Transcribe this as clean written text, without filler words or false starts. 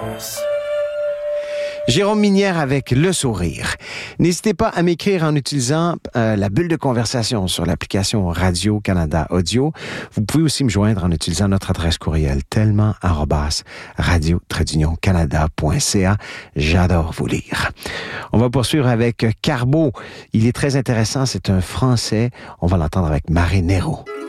Jérôme Minière avec Le Sourire. N'hésitez pas à m'écrire en utilisant la bulle de conversation sur l'application Radio-Canada Audio. Vous pouvez aussi me joindre en utilisant notre adresse courriel tellement@radio-canada.ca. J'adore vous lire. On va poursuivre avec Carbo. Il est très intéressant, c'est un Français. On va l'entendre avec Marie Nero.